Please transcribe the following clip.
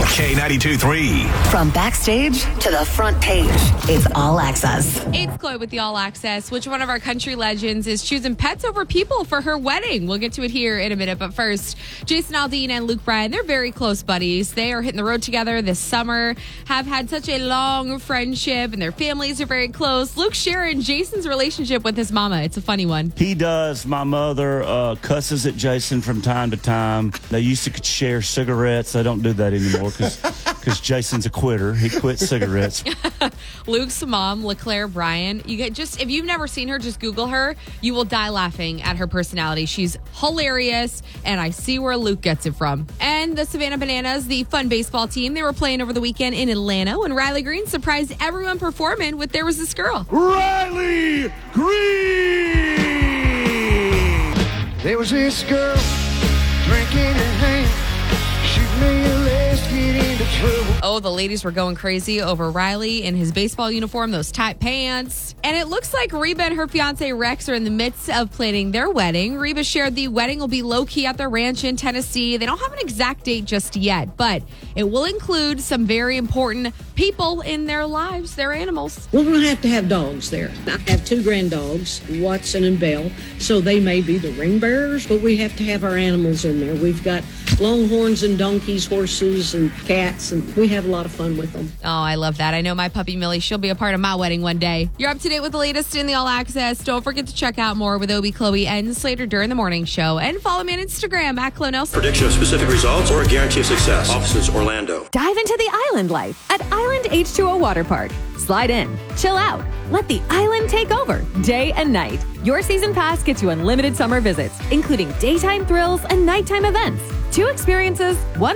K92.3. From backstage to the front page, it's All Access. It's Chloe with the All Access. Which one of our country legends is choosing pets over people for her wedding? We'll get to it here in a minute. But first, Jason Aldean and Luke Bryan, they're very close buddies. They are hitting the road together this summer, have had such a long friendship, and their families are very close. Luke's sharing Jason's relationship with his mama. It's a funny one. He does. My mother cusses at Jason from time to time. They used to share cigarettes. They don't do that anymore because Jason's a quitter. He quit cigarettes. Luke's mom, LeClaire Bryan, if you've never seen her, just Google her. You will die laughing at her personality. She's hilarious, and I see where Luke gets it from. And the Savannah Bananas, the fun baseball team, they were playing over the weekend in Atlanta when Riley Green surprised everyone performing with There Was This Girl. Riley Green! There was this girl drinking her hand. She made a last get into trouble. Oh, the ladies were going crazy over Riley in his baseball uniform, those tight pants. And it looks like Reba and her fiance Rex are in the midst of planning their wedding. Reba shared the wedding will be low-key at their ranch in Tennessee. They don't have an exact date just yet, but it will include some very important people in their lives, their animals. We're going to have dogs there. I have two grand dogs, Watson and Belle, so they may be the ring bearers, but we have to have our animals in there. We've got longhorns and donkeys, horses and cats, and we have a lot of fun with them. Oh, I love that. I know my puppy Millie, she'll be a part of my wedding one day. You're up to date with the latest in the All Access. Don't forget to check out more with Obie, Chloe, and Slater during the morning show. And follow me on Instagram at Chloe Nelson. Prediction of specific results or a guarantee of success. Offices Orlando. Dive into the island life at Island H2O Water Park. Slide in, chill out, let the island take over day and night. Your season pass gets you unlimited summer visits, including daytime thrills and nighttime events. 2 experiences, 1